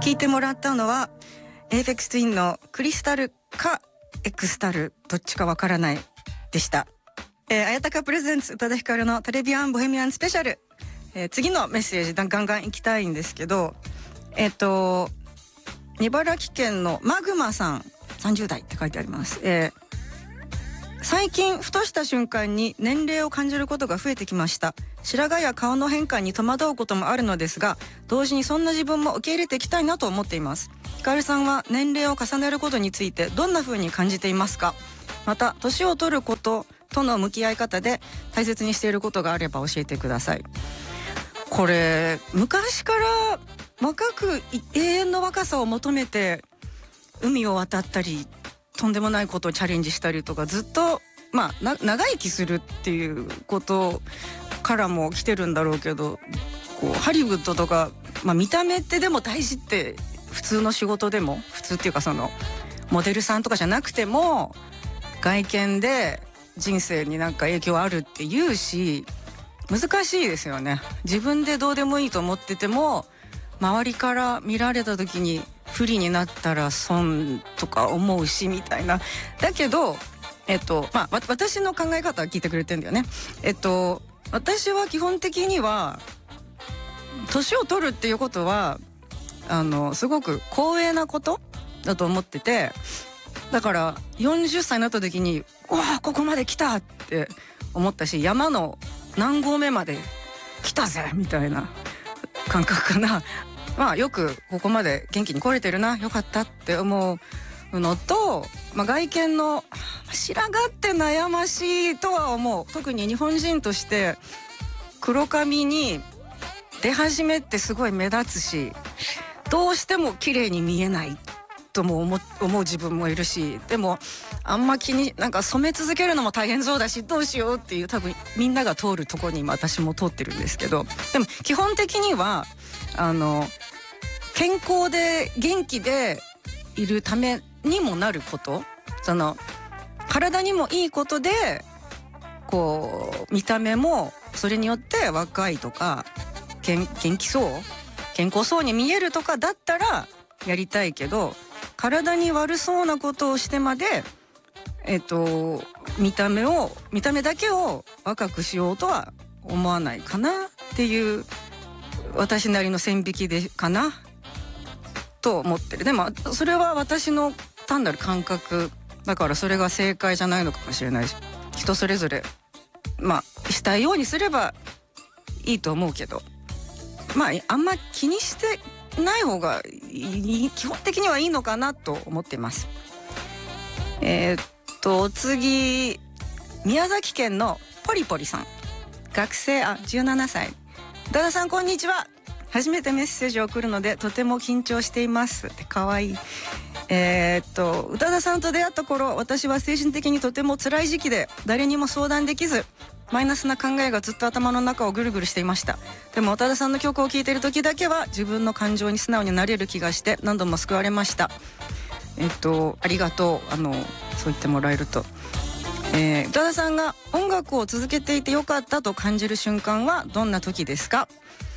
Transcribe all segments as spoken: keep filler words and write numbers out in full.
聞いてもらったのはエーペックスツインのクリスタルかエクスタルどっちかわからないでした。えー、あやたかプレゼンツ宇多田ヒカルのトレビアンボヘミアンスペシャル、えー、次のメッセージガンガン行きたいんですけど、えっと茨城県のマグマさんさんじゅう代って書いてあります。えー、最近ふとした瞬間に年齢を感じることが増えてきました。白髪や顔の変化に戸惑うこともあるのですが、同時にそんな自分も受け入れていきたいなと思っています。ヒカルさんは年齢を重ねることについてどんな風に感じていますか？また年を取ることとの向き合い方で大切にしていることがあれば教えてください。これ昔から若く永遠の若さを求めて海を渡ったりとんでもないことをチャレンジしたりとか、ずっとまあな長生きするっていうことからも来てるんだろうけど、こうハリウッドとか、まあ、見た目ってでも大事って、普通の仕事でも普通っていうか、そのモデルさんとかじゃなくても外見で人生になんか影響あるって言うし、難しいですよね。自分でどうでもいいと思ってても周りから見られた時に不利になったら損とか思うしみたいな。だけどえっとまあ私の考え方は聞いてくれてんだよね。えっと私は基本的には年を取るっていうことはあのすごく光栄なことだと思ってて、だからよんじゅっさいになった時にうわここまで来たって思ったし、山の何合目まで来たぜみたいな感覚かな。まあよくここまで元気に来れてるな、よかったって思うのと、まあ、外見の白髪って悩ましいとは思う。特に日本人として黒髪に出始めってすごい目立つし、どうしても綺麗に見えないとも 思, 思う自分もいるし、でもあんま気になんか染め続けるのも大変そうだしどうしようっていう、多分みんなが通るところに私も通ってるんですけど、でも基本的にはあの健康で元気でいるためにもなること、その体にもいいことでこう見た目もそれによって若いとか元気そう健康そうに見えるとかだったらやりたいけど、体に悪そうなことをしてまでえっと見た目を見た目だけを若くしようとは思わないかなっていう、私なりの線引きでかなと思ってる。でもそれは私の単なる感覚だから、それが正解じゃないのかもしれないし、人それぞれまあしたいようにすればいいと思うけど、まああんま気にしてない方がいい、基本的にはいいのかなと思っています。えー、っと次、宮崎県のポリポリさん、学生あじゅうななさい。宇多田さんこんにちは。初めてメッセージを送るのでとても緊張していますってかわいい。えー、っと宇多田さんと出会った頃、私は精神的にとても辛い時期で誰にも相談できず、マイナスな考えがずっと頭の中をぐるぐるしていました。でも宇多田さんの曲を聴いている時だけは自分の感情に素直になれる気がして何度も救われました。えっとありがとう。あのそう言ってもらえると、えー、宇多田さんが音楽を続けていてよかったと感じる瞬間はどんな時ですか？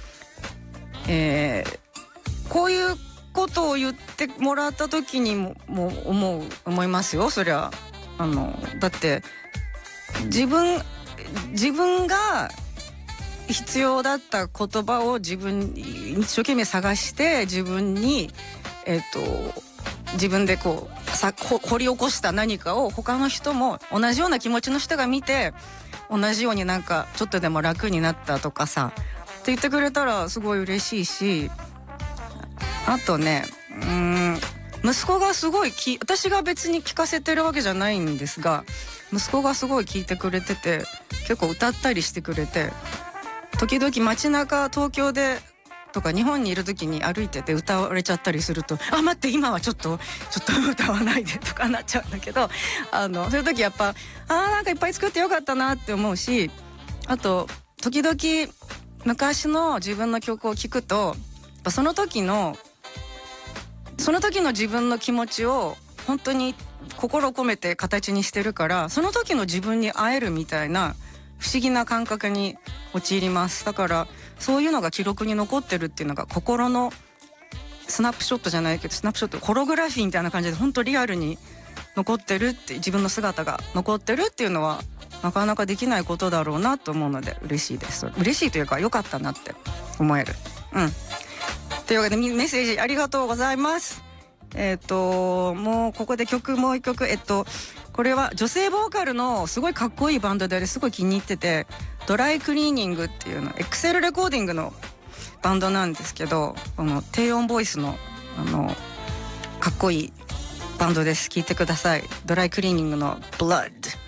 えー、こういうことを言ってもらった時にももう思う思いますよ。そりゃあのだって自分自分が必要だった言葉を自分に一生懸命探して自分にえっと自分でこうさ掘り起こした何かを他の人も同じような気持ちの人が見て、同じようになんかちょっとでも楽になったとかさって言ってくれたらすごい嬉しいし、あとね、うーん息子がすごいき私が別に聞かせてるわけじゃないんですが、息子がすごい聞いてくれてて結構歌ったりしてくれて、時々街中東京でとか日本にいる時に歩いてて歌われちゃったりすると、あ待って今はちょっとちょっと歌わないでとかなっちゃうんだけど、あのそういう時やっぱあーなんかいっぱい作ってよかったなって思うし、あと時々昔の自分の曲を聴くとやっぱその時のその時の自分の気持ちを本当に心を込めて形にしてるから、その時の自分に会えるみたいな不思議な感覚に陥ります。だからそういうのが記録に残ってるっていうのが心のスナップショットじゃないけど、スナップショットホログラフィーみたいな感じで本当リアルに残ってるって、自分の姿が残ってるっていうのはなかなかできないことだろうなと思うので嬉しいです。嬉しいというか良かったなって思える。うんというわけでメッセージありがとうございます。えっともうここで曲もう一曲、えっとこれは女性ボーカルのすごいかっこいいバンドですごい気に入ってて、ドライクリーニングっていうの エクセル レコーディングのバンドなんですけど、この低音ボイスのあのかっこいいバンドです。聴いてください。ドライクリーニングの Blood。